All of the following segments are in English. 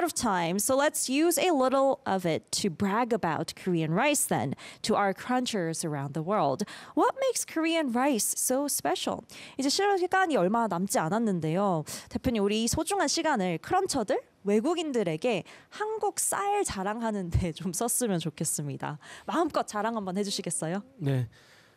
of time, so let's use a little of it to brag about Korean rice then to our crunchers around the world. What makes Korean rice so special? 이제 시간이 얼마 남지 않았는데요. 대표님, 우리 이 소중한 시간을 크런처들, 외국인들에게 한국 쌀 자랑하는데 좀 썼으면 좋겠습니다. 마음껏 자랑 한번 해주시겠어요? 네,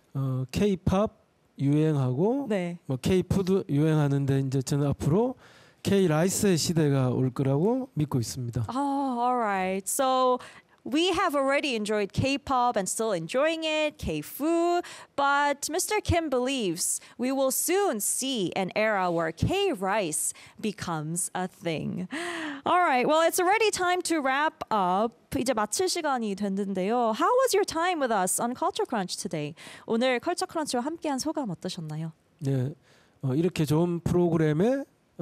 K-팝 유행하고 네. 뭐 K-푸드 유행하는데 이제 저는 앞으로 K-라이스의 시대가 올 거라고 믿고 있습니다. Oh, all right. So we have already enjoyed K-pop and still enjoying it, K-food, but Mr. Kim believes we will soon see an era where K-rice becomes a thing. All right, well, it's already time to wrap up. 이제 마칠 시간이 됐는데요. How was your time with us on Culture Crunch today? 오늘 컬처 크런치와 함께한 소감 어떠셨나요? 네, 이렇게 좋은 프로그램에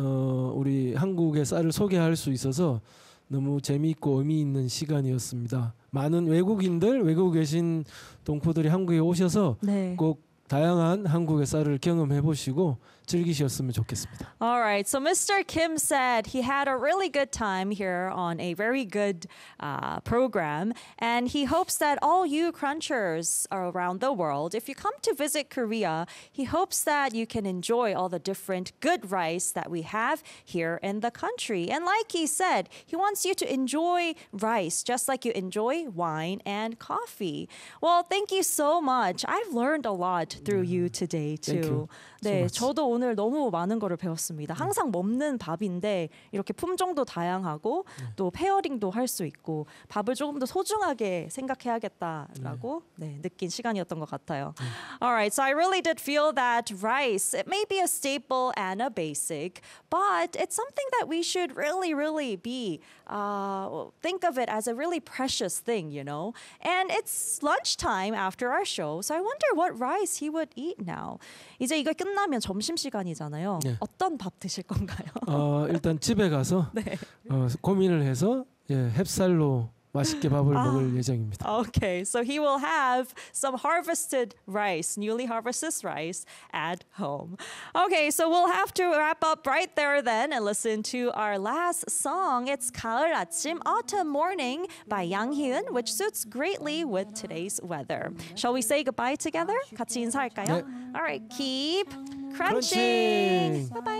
우리 한국의 쌀을 소개할 수 있어서 너무 재미있고 의미 있는 시간이었습니다. 많은 외국인들, 외국에 계신 동포들이 한국에 오셔서 네. 꼭 다양한 한국의 쌀을 경험해 보시고 즐기셨으면 좋겠습니다. All right. So Mr. Kim said he had a really good time here on a very good program. And he hopes that all you crunchers around the world, if you come to visit Korea, he hopes that you can enjoy all the different good rice that we have here in the country. And like he said, he wants you to enjoy rice just like you enjoy wine and coffee. Well, thank you so much. I've learned a lot through you today too. Thank you so 네, much. 저도 오늘 너무 많은 거를 배웠습니다. 항상 먹는 밥인데 이렇게 품종도 다양하고 또 페어링도 할 수 있고 밥을 조금 더 소중하게 생각해야겠다라고 느낀 시간이었던 것 같아요. Alright, so I really did feel that rice, it may be a staple and a basic, but it's something that we should really be think of it as a really precious thing, you know? And it's lunchtime after our show, so I wonder what rice he would eat now. 이제 이거 끝나면 점심시간이잖아요. 네. 어떤 밥 드실 건가요? 일단 집에 가서 네. 고민을 해서 햅쌀로 맛있게 밥을 먹을 예정입니다. Okay, so he will have some harvested rice, newly harvested rice at home. Okay, so we'll have to wrap up right there then and listen to our last song. It's 가을 아침, Autumn Morning by Yang Hyun, which suits greatly with today's weather. Shall we say goodbye together? 같이 인사할까요? 네. All right, keep crunching. crunching. Bye-bye.